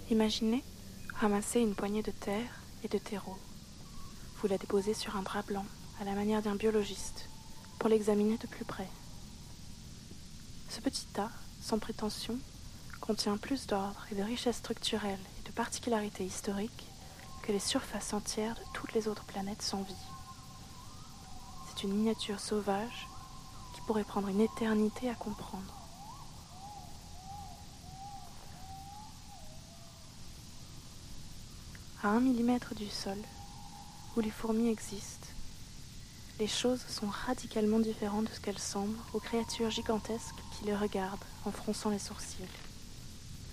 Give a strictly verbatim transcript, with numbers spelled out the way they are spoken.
Imaginez ramasser une poignée de terre et de terreau. Vous la déposez sur un drap blanc, à la manière d'un biologiste, pour l'examiner de plus près. Ce petit tas, sans prétention, contient plus d'ordre et de richesse structurelle et de particularités historiques que les surfaces entières de toutes les autres planètes sans vie. C'est une miniature sauvage qui pourrait prendre une éternité à comprendre. À un millimètre du sol, où les fourmis existent, les choses sont radicalement différentes de ce qu'elles semblent aux créatures gigantesques qui les regardent en fronçant les sourcils.